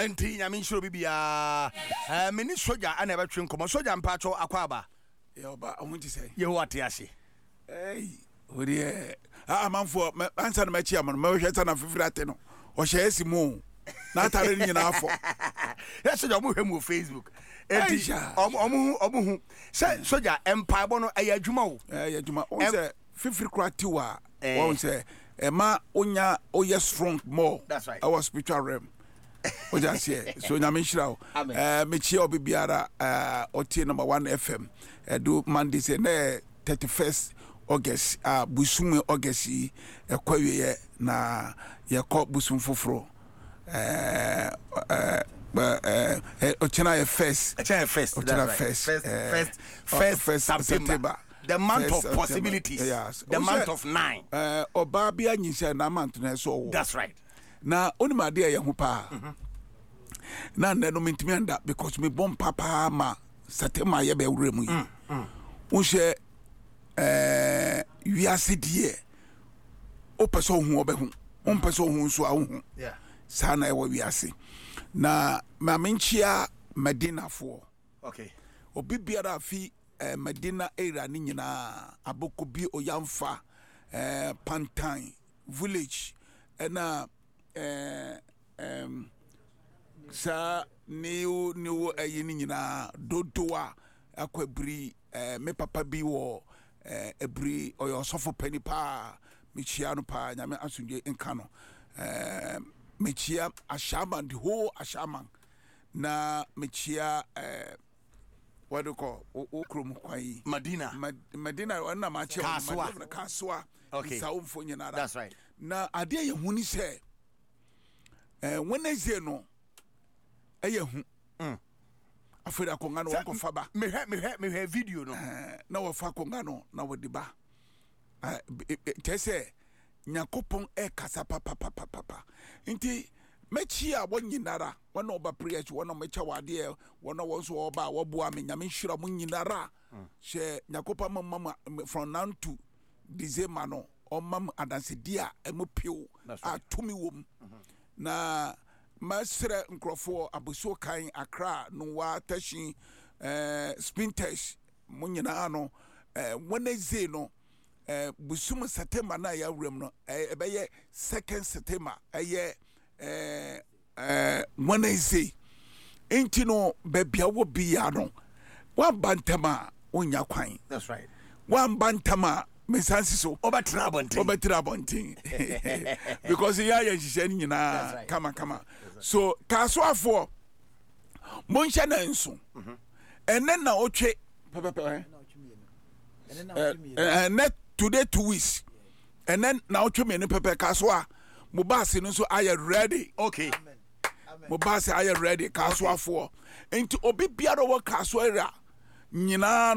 enti nyame nshiro bibia mini soja ana ba twen komo soja mpacho akwaba ye oba ohunti say ye ho atiase ori amanfo ansa na machi amon ma hweta na fifirate no o hye esimu na atare ni nyina afọ ya soja mo hwemu Facebook enti omu say soja empire no aya adwuma wo adwuma o say fifiri krati wa won say ma onya oye strong more. That's right. Our spiritual realm. O just here. So nyame nhyira o. Me chia obibiara otie number 1 FM. Do Monday say na 31st August busum August ekwawie na yakọ busum foforo. Ochina first. First September. The month of possibilities. Yes. The month of 9. Oba bia nyinse na month na so. That's right. Na onima de ye ho pa. Na no mentimi anda because me bom papa ma September ye be wure mu yi. Unhye wiase die. O person hu obehu. On person hu so ahu. Yeah. Sana e wo wiase. Na ma menchia Medina fo. Okay. Obi biara fi Medina area ni nyina abokobi oyamfa Pantan village na sa new ayini nyina dodoa akwabri me papa bi wo ebri oyosofo pani pa mechia no pa nyame asundwe enka no mechia ashaman the whole ashaman na mechia what do you call okrum kwai Medina na ma che kaswa okay saumfo nyina. That's right. Na ade ye huni se Wednesday no eye hu afira konga no ko faba me he video no na wo fa konga no na wo diba tese nyakopon kasa papa nti mechi a wonyinara wona oba preach wona mecha wade wona wonso oba wobua me nyame hira mo nyinara she nyakopa mama from now to December no omam adanse dia emopio atumi wom na masre nkrofo aboso kan Accra no wa tashin sprinters mo nyina no Wednesday no busum September na ya wrem no ebeye 2nd September eye Wednesday enti no bebia wo bia no wan bantama onya kwan. That's right. Wan bantama mesansi so obetra bontin because ya hihye ni nyina kama so kaso afo monhye na nso ene na otwe pepepe net today 2 weeks and then na otwe me ne pepe kaso a mo baase no so are ready. Okay. Mo baase are ready kaso afo enti obi biara wo kaso era nyina